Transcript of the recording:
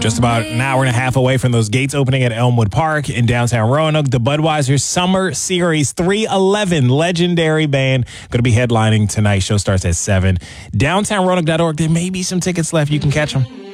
Just about an hour and a half away from those gates opening at Elmwood Park in downtown Roanoke, the Budweiser Summer Series 311 legendary band going to be headlining tonight. Show starts at 7. Downtownroanoke.org. There may be some tickets left. You can catch them.